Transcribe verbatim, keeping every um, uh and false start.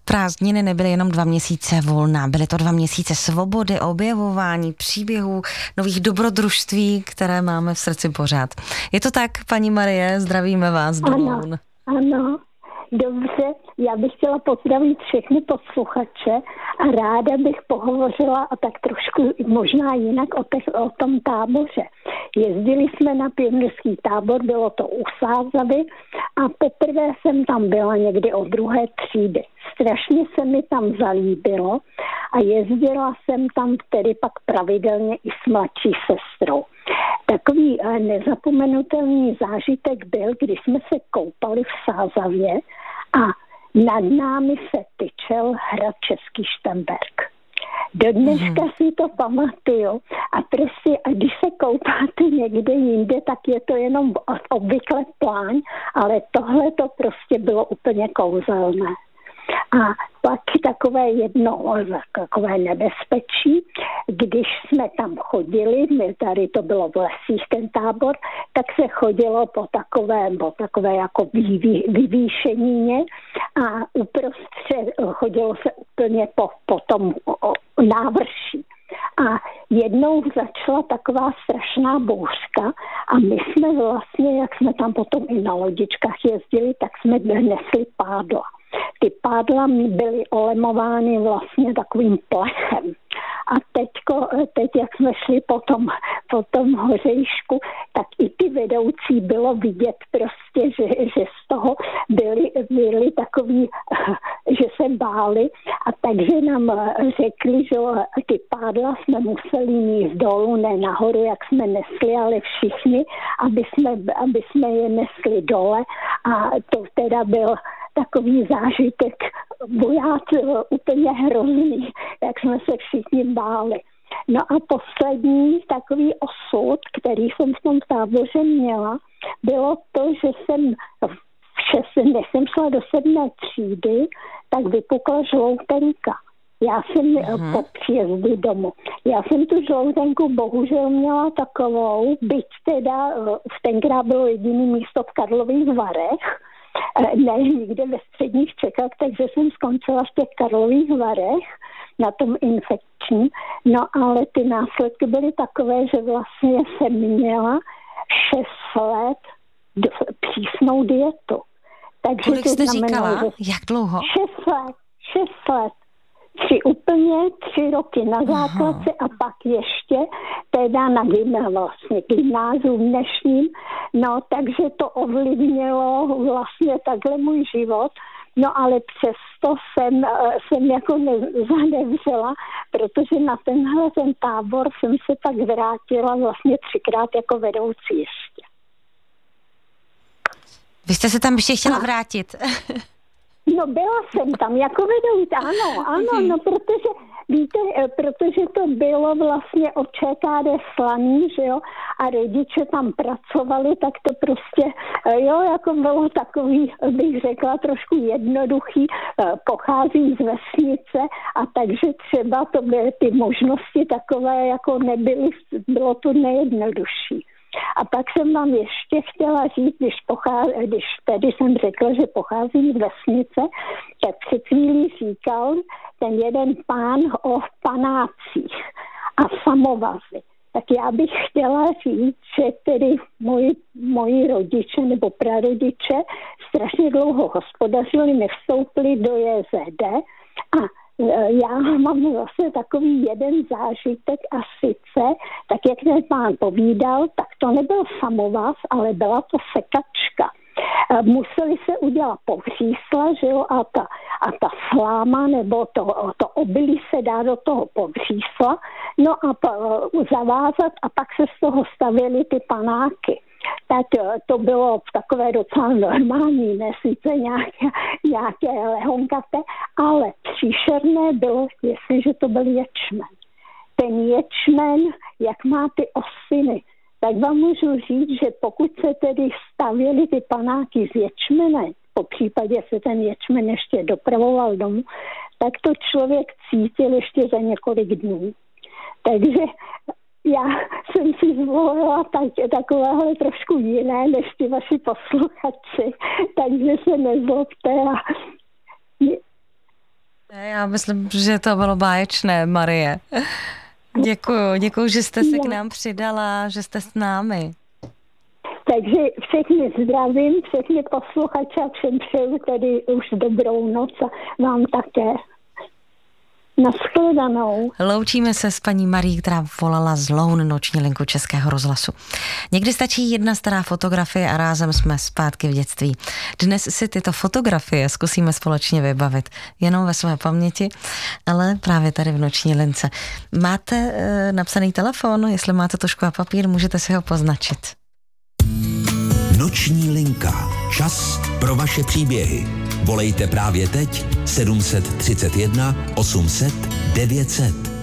Prázdniny nebyly jenom dva měsíce volna, byly to dva měsíce svobody, objevování příběhů, nových dobrodružství, které máme v srdci pořád. Je to tak, paní Marie? Zdravíme vás domů. Ano, ano. Dobře, já bych chtěla pozdravit všechny posluchače a ráda bych pohovořila a tak trošku možná jinak o, te, o tom táboře. Jezdili jsme na pionýrský tábor, bylo to u Sázavy a poprvé jsem tam byla někdy od druhé třídy. Strašně se mi tam zalíbilo a jezdila jsem tam tedy pak pravidelně i s mladší sestrou. Takový nezapomenutelný zážitek byl, když jsme se koupali v Sázavě a nad námi se tyčel hrad Český Štenberk. Do dneška mm. si to pamatuju a prostě, a když se koupáte někde jinde, tak je to jenom obvykle pláň, ale tohle to prostě bylo úplně kouzelné. A pak takové jedno takové nebezpečí, když jsme tam chodili, my tady to bylo v lesích ten tábor, tak se chodilo po takové, po takové jako vyvý, vyvýšenině a uprostřed chodilo se úplně po, po tom o, návrší. A jednou začala taková strašná bouřka a my jsme vlastně, jak jsme tam potom i na lodičkách jezdili, tak jsme nesli pádla. Ty pádla byly olemovány vlastně takovým plechem. A teďko, teď, jak jsme šli po tom, po tom hořejšku, tak i ty vedoucí bylo vidět prostě, že, že z toho byli, byli takový, že se báli a takže nám řekli, že ty pádla jsme museli mít dolů, ne nahoru, jak jsme nesli, ale všichni, aby jsme, aby jsme je nesli dole a to teda byl takový zážitek vojáci úplně hrozný, jak jsme se všichni báli. No a poslední takový osud, který jsem v tom táboře měla, bylo to, že jsem v šest, než jsem šla do sedmé třídy, tak vypukla žloutenka. Já jsem uh-huh. po příjezdu domů. Já jsem tu žloutenku bohužel měla takovou, byť teda tenkrát bylo jediné místo v Karlových Varech, ne nikde ve středních Čechách, takže jsem skončila v těch Karlových Varech na tom infekčním. No ale ty následky byly takové, že vlastně jsem měla šest let přísnou dietu. Takže kolik jste říkala? Že jak dlouho? Šest let. Šest let. Tři úplně, tři roky na základce a pak ještě teda na gymnázium, vlastně gymnázium dnešním, no takže to ovlivnilo vlastně takhle můj život, no ale přesto jsem, jsem jako nezadevřela, protože na tenhle ten tábor jsem se tak vrátila vlastně třikrát jako vedoucí ještě. Vy jste se tam ještě chtěla a... vrátit. No byla jsem tam jako vedoucí, ano, ano, no protože, víte, protože to bylo vlastně od ČKD Slaný, že jo, a rodiče tam pracovali, tak to prostě, jo, jako bylo takový, bych řekla, trošku jednoduchý, pocházím z vesnice a takže třeba to byly ty možnosti takové, jako nebyly, bylo to nejjednodušší. A pak jsem vám ještě chtěla říct, když, pochází, když tedy jsem řekla, že pocházím z vesnice, tak před chvílí říkal ten jeden pán o panácích a samovazy. Tak já bych chtěla říct, že tedy moji, moji rodiče nebo prarodiče strašně dlouho hospodařili, nevstoupili do J Z D a já mám vlastně takový jeden zážitek a sice, tak jak ten pán povídal, tak to nebyl samovaz, ale byla to sekačka. Museli se udělat povřísla, že jo, a ta, a ta sláma nebo to, to obilí se dá do toho povřísla, no a pa, zavázat a pak se z toho stavěly ty panáky. Tak to bylo takové docela normální, ne sice nějaké, nějaké lehonkaté, ale příšerné bylo, jestliže to byl ječmen. Ten ječmen, jak má ty osiny, tak vám můžu říct, že pokud se tedy stavěly ty panáky z ječmene, po případě se ten ječmen ještě dopravoval domů, tak to člověk cítil ještě za několik dnů. Takže já jsem si zvolila tak, takovéhle trošku jiné než ty vaši posluchači, takže se nezlobte. A Já myslím, že to bylo báječné, Marie. Děkuju, děkuju, že jste se k nám přidala, že jste s námi. Takže všechny zdravím, všechny posluchače a všem přeju tedy už dobrou noc a vám také. Nashledanou. Loučíme se s paní Marií, která volala z Loun, noční linku Českého rozhlasu. Někdy stačí jedna stará fotografie a rázem jsme zpátky v dětství. Dnes si tyto fotografie zkusíme společně vybavit. Jenom ve své paměti, ale právě tady v noční lince. Máte e, napsaný telefon? Jestli máte tužku a papír, můžete si ho poznačit. Noční linka. Čas pro vaše příběhy. Volejte právě teď sedm set třicet jedna osm set devět set.